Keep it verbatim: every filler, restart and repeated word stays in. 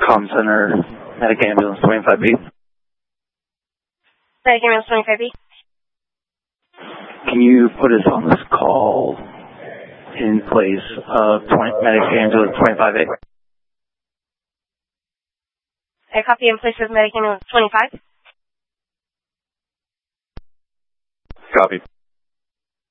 comm center, Medic Ambulance twenty-five B. Medic Ambulance twenty-five B. Can you put us on this call in place of twenty, Medic Ambulance twenty-five A? I copy in place of Medic Ambulance twenty-five. Copy.